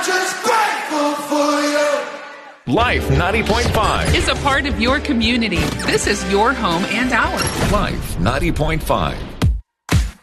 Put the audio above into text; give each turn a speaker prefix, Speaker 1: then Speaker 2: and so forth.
Speaker 1: just grateful for you.
Speaker 2: Life 90.5
Speaker 3: is a part of your community. This is your home and ours.
Speaker 2: Life 90.5.